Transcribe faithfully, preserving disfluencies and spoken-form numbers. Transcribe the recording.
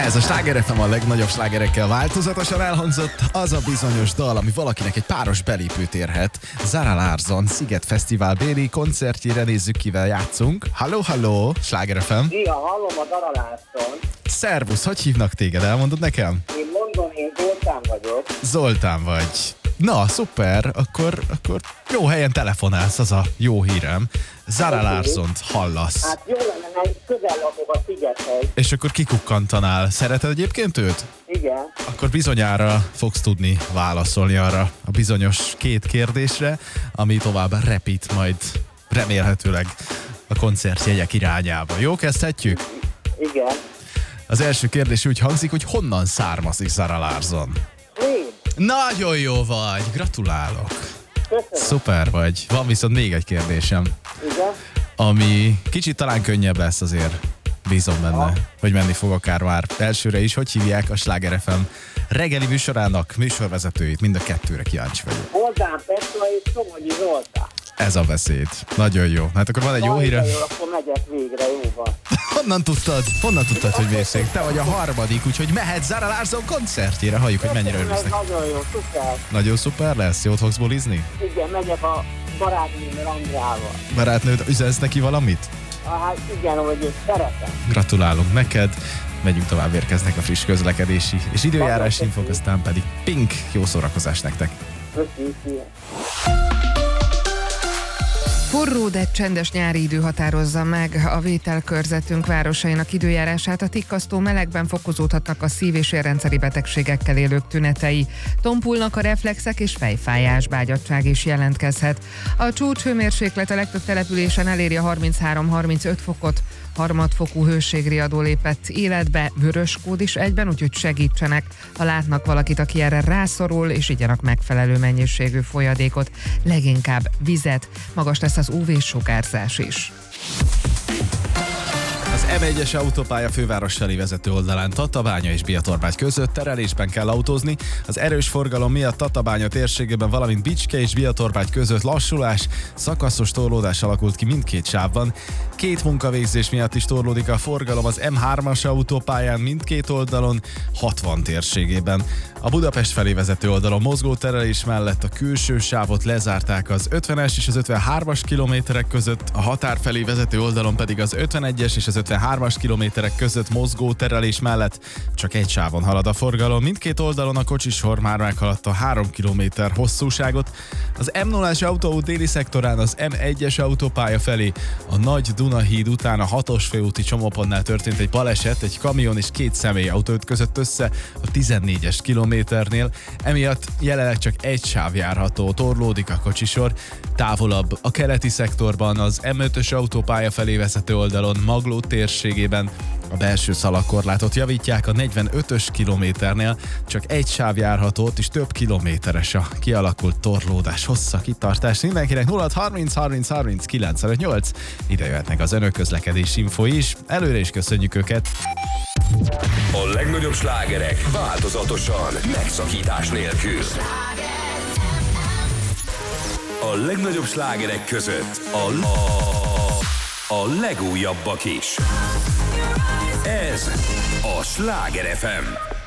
Ez a Sláger ef em a legnagyobb slágerekkel változatosan elhangzott, az a bizonyos dal, ami valakinek egy páros belépőt érhet. Zara Larsson Sziget Fesztivál béli koncertjére, nézzük, kivel játszunk. Halló, halló, Sláger ef em. Szia, hallom a Zara Larsson. Szervusz, hogy hívnak téged, elmondod nekem? Én mondom, én Zoltán vagyok. Zoltán vagy. Na, szuper, akkor, akkor jó helyen telefonálsz, az a jó hírem. Zara Larssont hallasz. Hát jó lenne, mert közel lakok a Szigethez. És akkor kikukkantanál. Szereted egyébként őt? Igen. Akkor bizonyára fogsz tudni válaszolni arra a bizonyos két kérdésre, ami tovább repít majd remélhetőleg a koncertjegyek irányába. Jó, kezdhetjük? Igen. Az első kérdés úgy hangzik, hogy honnan származik Zara Larsson? Én? Nagyon jó vagy, gratulálok. Köszönöm. Szuper vagy. Van viszont még egy kérdésem, Igen. ami kicsit talán könnyebb lesz azért. Bízom benne, ha. hogy menni fog akár már elsőre is. Hogy hívják a Sláger ef em reggeli műsorának műsorvezetőit? Mind a kettőre kíváncsi vagyok. Oldán Petra és Somogyi Zoltán. Ez a beszéd. Nagyon jó. Hát akkor van egy jó híre. Jó, akkor megyek végre, jó van. Honnan tudtad? Honnan tudtad, hogy mész még? Te vagy a harmadik, úgyhogy mehetsz Zara Larsson koncertjére. Halljuk, hogy mennyire örülsz. Nagyon jó, szuper. Nagyon szuper lesz? Jót fogsz bulizni? Igen, megyek a barátnőmmel, Andrával. Barátnőd, üzensz neki valamit? Hát igen, hogy őt szeretem. Gratulálunk neked. Megyünk tovább, érkeznek a friss közlekedési és időjárási infók, aztán pedig Pink. Jó szórakozást nektek! Köszönjük. Forró, de csendes nyári idő határozza meg a vételkörzetünk városainak időjárását. A tikkasztó melegben fokozódhatnak a szív- és érrendszeri betegségekkel élők tünetei. Tompulnak a reflexek és fejfájás, bágyadtság is jelentkezhet. A csúcshőmérséklet a legtöbb településen eléri a harminchárom-harmincöt fokot. Harmadfokú hőségriadó lépett életbe, vörös kód is egyben, úgyhogy segítsenek, ha látnak valakit, aki erre rászorul, és igyanak megfelelő mennyiségű folyadékot, leginkább vizet. Magas lesz az ú vé-sugárzás is. Az em egyes autópálya főváros felé vezető oldalán Tatabánya és Biatorbágy között terelésben kell autózni. Az erős forgalom miatt Tatabánya térségében, valamint Bicske és Biatorbágy között lassulás, szakaszos torlódás alakult ki mindkét sávban. Két munkavégzés miatt is torlódik a forgalom az em hármas autópályán mindkét oldalon, hatvan térségében. A Budapest felé vezető oldalon mozgó terelés mellett a külső sávot lezárták az ötvenes és az ötvenhármas kilométerek között, a határ felé vezető oldalon pedig az ötvenegyes és az ötvenhármas kilométerek között mozgó terelés mellett csak egy sávon halad a forgalom. Mindkét oldalon a kocsisor már meghaladta három kilométer hosszúságot. Az em nullás autóút déli szektorán az em egyes autópálya felé a Nagy Dunahíd után a hatos főúti csomópontnál történt egy baleset, egy kamion és két személyautó ütközött össze a tizennégyes kilométernél, emiatt jelenleg csak egy sáv járható, torlódik a kocsisor. Távolabb a keleti szektorban az em ötös autópálya felé vezető oldalon Magló térségében a belső szalagkorlátot javítják, a negyvenötös kilométernél csak egy sáv járható, ott is több kilométeres a kialakult torlódás, hossza, kitartás. Mindenkinek nulla harminc harminc harminc kilencvennyolc, ide jöhetnek az önök közlekedési infói is, előre is köszönjük őket. A legnagyobb slágerek változatosan, megszakítás nélkül. A legnagyobb slágerek között a, a, a legújabbak is. Ez a Sláger ef em.